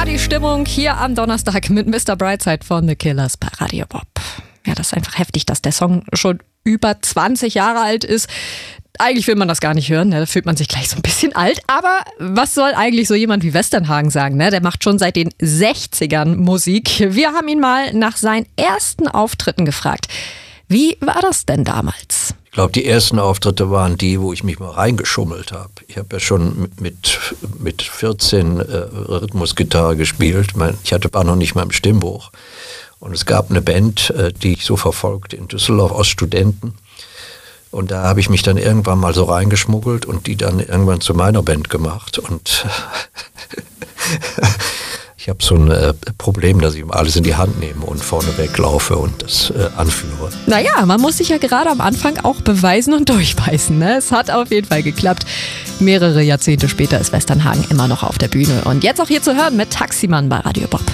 Partystimmung hier am Donnerstag mit Mr. Brightside von The Killers bei Radio Bob. Ja, das ist einfach heftig, dass der Song schon über 20 Jahre alt ist. Eigentlich will man das gar nicht hören, da fühlt man sich gleich so ein bisschen alt. Aber was soll eigentlich so jemand wie Westernhagen sagen? Der macht schon seit den 60ern Musik. Wir haben ihn mal nach seinen ersten Auftritten gefragt. Wie war das denn damals? Ich glaube, die ersten Auftritte waren die, wo ich mich mal reingeschummelt habe. Ich habe ja schon mit 14 Rhythmusgitarre gespielt. Ich war noch nicht mal im Stimmbuch. Und es gab eine Band, die ich so verfolgte in Düsseldorf aus Studenten. Und da habe ich mich dann irgendwann mal so reingeschmuggelt und die dann irgendwann zu meiner Band gemacht. Und ich habe so ein Problem, dass ich alles in die Hand nehme und vorne weglaufe und das anführe. Naja, man muss sich ja gerade am Anfang auch beweisen und durchbeißen. Ne? Es hat auf jeden Fall geklappt. Mehrere Jahrzehnte später ist Westernhagen immer noch auf der Bühne. Und jetzt auch hier zu hören mit Taximann bei Radio Bob.